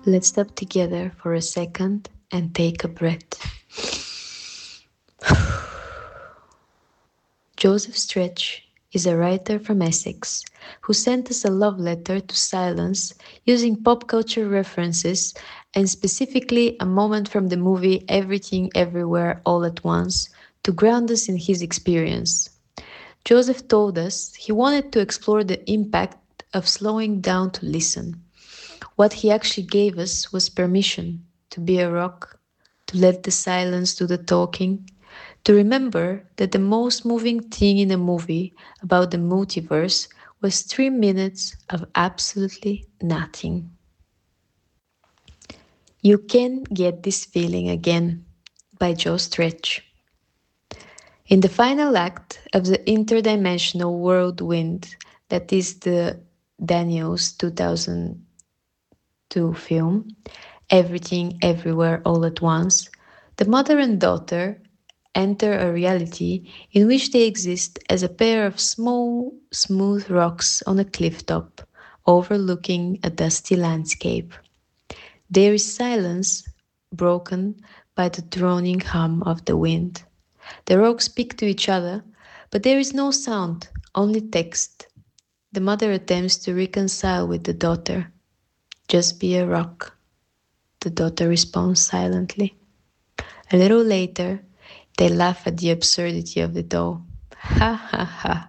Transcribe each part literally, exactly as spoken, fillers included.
Let's stop together for a second and take a breath. Joseph Stretch is a writer from Essex who sent us a love letter to silence using pop culture references and specifically a moment from the movie Everything Everywhere All at Once to ground us in his experience. Joseph told us he wanted to explore the impact of slowing down to listen. What he actually gave us was permission to be a rock, to let the silence do the talking, to remember that the most moving thing in a movie about the multiverse was three minutes of absolutely nothing. You Can Get This Feeling Again by Joe Stretch. In the final act of the interdimensional whirlwind that is the Daniels two thousand two film, Everything Everywhere All at Once, the mother and daughter enter a reality in which they exist as a pair of small, smooth rocks on a cliff top, overlooking a dusty landscape. There is silence, broken by the droning hum of the wind. The rocks speak to each other, but there is no sound, only text. The mother attempts to reconcile with the daughter. Just be a rock, the daughter responds silently. A little later, they laugh at the absurdity of it all. Ha ha ha.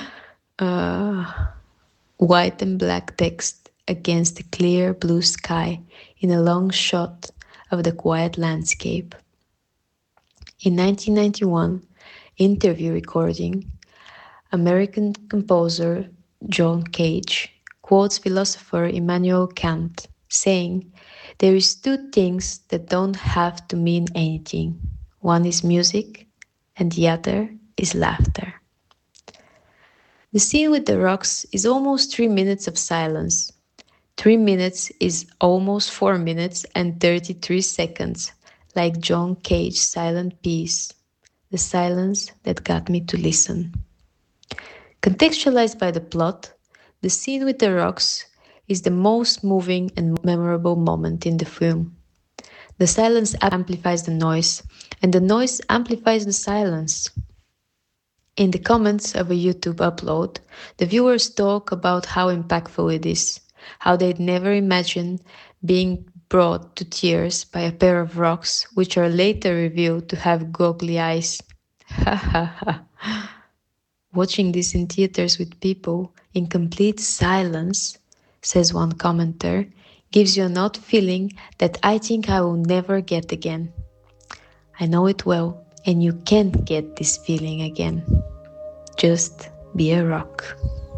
Uh, white and black text against the clear blue sky in a long shot of the quiet landscape. In nineteen ninety-one, interview recording, American composer John Cage quotes philosopher Immanuel Kant, saying, "There is two things that don't have to mean anything. One is music, and the other is laughter." The scene with the rocks is almost three minutes of silence. Three minutes is almost four minutes and thirty-three seconds, like John Cage's silent piece, the silence that got me to listen. Contextualized by the plot, the scene with the rocks is the most moving and memorable moment in the film. The silence amplifies the noise, and the noise amplifies the silence. In the comments of a YouTube upload, the viewers talk about how impactful it is, how they'd never imagined being brought to tears by a pair of rocks, which are later revealed to have goggly eyes. Ha ha ha. Watching this in theaters with people in complete silence, says one commenter, gives you an odd feeling that I think I will never get again. I know it well, and you can't get this feeling again. Just be a rock.